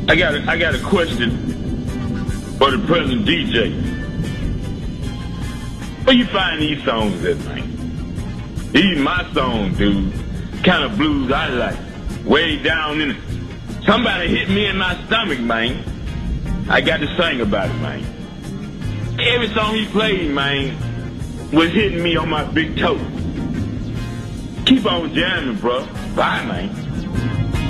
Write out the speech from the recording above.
I got a question for the present DJ. Where you find these songs at, man? These my songs, dude. Kind of blues I like. Way down in it. Somebody hit me in my stomach, man. I got to sing about it, man. Every song he played, man, was hitting me on my big toe. Keep on jamming, bro. Bye, man.